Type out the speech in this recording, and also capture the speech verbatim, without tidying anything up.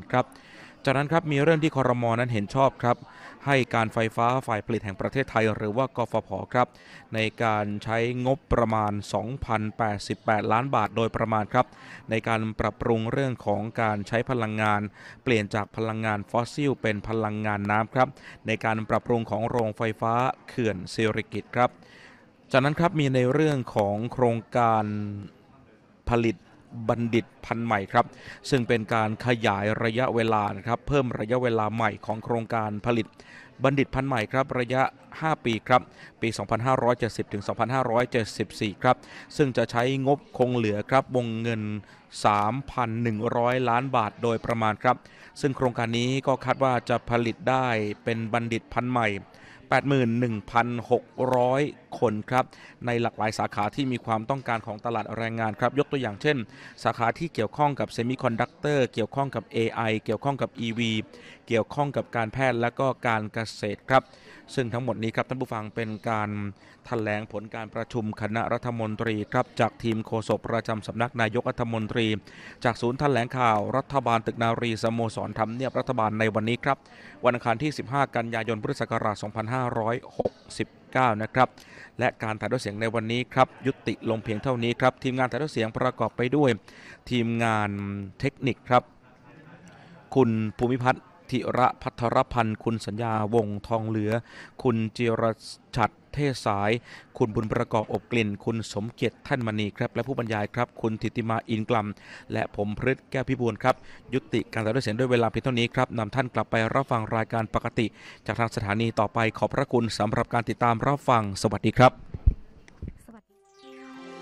ครับจากนั้นครับมีเรื่องที่ครม.นั้นเห็นชอบครับให้การไฟฟ้าฝ่ายผลิตแห่งประเทศไทยหรือว่ากฟผ.ครับในการใช้งบประมาณ สองพันแปดสิบแปด ล้านบาทโดยประมาณครับในการปรับปรุงเรื่องของการใช้พลังงานเปลี่ยนจากพลังงานฟอสซิลเป็นพลังงานน้ำครับในการปรับปรุงของโรงไฟฟ้าเขื่อนสิริกิติ์ครับจากนั้นครับมีในเรื่องของโครงการผลิตบัณฑิตพันธุ์ใหม่ครับซึ่งเป็นการขยายระยะเวลานะครับเพิ่มระยะเวลาใหม่ของโครงการผลิตบัณฑิตพันธุ์ใหม่ครับระยะห้าปีครับปี สองพันห้าร้อยเจ็ดสิบ ถึง สองพันห้าร้อยเจ็ดสิบสี่ ครับซึ่งจะใช้งบคงเหลือครับวงเงิน สามพันหนึ่งร้อย ล้านบาทโดยประมาณครับซึ่งโครงการนี้ก็คาดว่าจะผลิตได้เป็นบัณฑิตพันธุ์ใหม่แปดหมื่นหนึ่งพันหกร้อย คนครับในหลากหลายสาขาที่มีความต้องการของตลาดแรงงานครับยกตัวอย่างเช่นสาขาที่เกี่ยวข้องกับเซมิคอนดักเตอร์เกี่ยวข้องกับ เอ ไอ เกี่ยวข้องกับ อี วี เกี่ยวข้องกับการแพทย์และก็การเกษตรครับซึ่งทั้งหมดนี้ครับท่านผู้ฟังเป็นการแถลงผลการประชุมคณะรัฐมนตรีครับจากทีมโฆษกประจำสำนักนายกรัฐมนตรีจากศูนย์แถลงข่าวรัฐบาลตึกนารีสโมสรทำเนียบรัฐบาลในวันนี้ครับวันอังคารที่สิบห้ากันยายนพุทธศักราชสองพันห้าร้อยหกสิบเก้านะครับและการถ่ายทอดเสียงในวันนี้ครับยุติลงเพียงเท่านี้ครับทีมงานถ่ายทอดเสียงประกอบไปด้วยทีมงานเทคนิคครับคุณภูมิพัฒน์ธิระพัทรพันธ์คุณสัญญาวงทองเหลือคุณจิรชัดเทศสายคุณบุญประกอบอบกลิ่นคุณสมเกียรติท่านมณีครับและผู้บรรยายครับคุณธิติมาอินกลัมและผมพฤทธิ์แก้วพิบูลครับยุติการถ่ายทอดเสียงด้วยเวลาเพียงเท่านี้ครับนำท่านกลับไปรับฟังรายการปกติจากทางสถานีต่อไปขอบพระคุณสำหรับการติดตามรับฟังสวัสดีครับ